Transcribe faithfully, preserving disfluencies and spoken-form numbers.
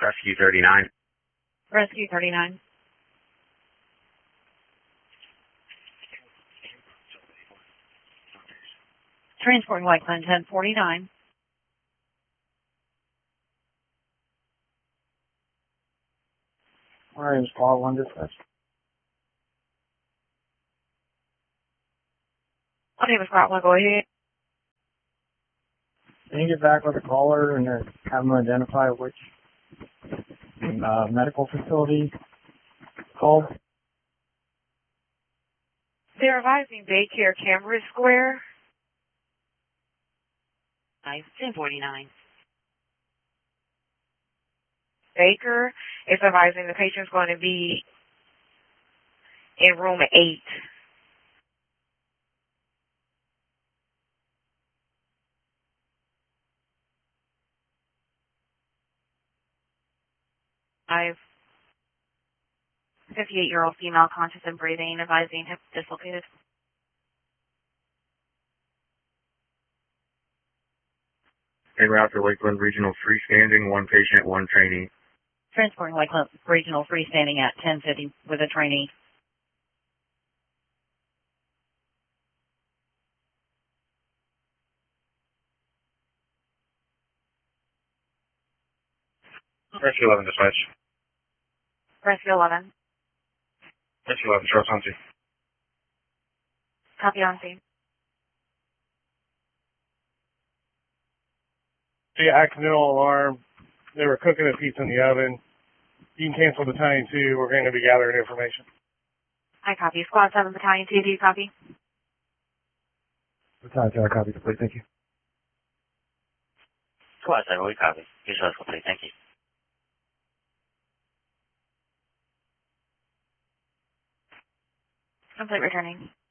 Rescue thirty-nine. Rescue thirty-nine. Transporting Lakeland ten forty-nine. My name is Paul, one dispatch. My name is Scott. Go ahead. Can you get back with the caller and then have them identify which uh, medical facility called? They're advising daycare Cambridge Square. ten forty-nine. Baker is advising the patient's going to be in room eight. Five. fifty-eight-year-old female conscious and breathing, advising hip dislocated. En route to Lakeland Regional freestanding, one patient, one trainee. Transporting Lakeland Regional freestanding at ten fifty with a trainee. Rescue eleven dispatch. Rescue eleven. Rescue eleven, show us on scene. Copy on scene. The accidental alarm. They were cooking a pizza in the oven. You can cancel Battalion two. We're going to be gathering information. I copy. Squad seven, Battalion two, do you copy? Battalion two, I copy complete, thank you. Squad seven, we copy. Visual complete, thank you. Complete returning.